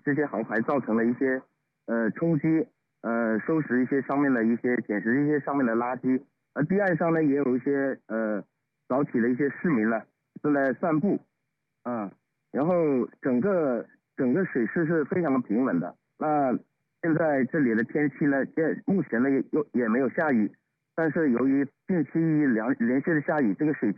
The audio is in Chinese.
这些航排造成了一些冲击，收拾一些上面的一些捡拾一些上面的垃圾。而堤岸上呢也有一些早起的一些市民呢正在散步啊，然后整个水势是非常的平稳的。那现在这里的天气呢，目前呢也没有下雨，但是由于近期连续的下雨，这个水